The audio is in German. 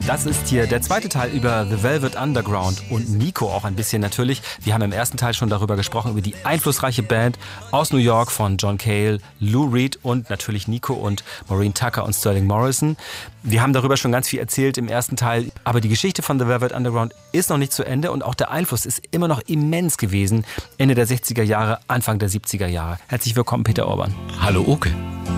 Das ist hier der zweite Teil über The Velvet Underground und Nico auch ein bisschen natürlich. Wir haben im ersten Teil schon darüber gesprochen, über die einflussreiche Band aus New York von John Cale, Lou Reed und natürlich Nico und Maureen Tucker und Sterling Morrison. Wir haben darüber schon ganz viel erzählt im ersten Teil, aber die Geschichte von The Velvet Underground ist noch nicht zu Ende und auch der Einfluss ist immer noch immens gewesen. Ende der 60er Jahre, Anfang der 70er Jahre. Herzlich willkommen, Peter Orban. Hallo Oke.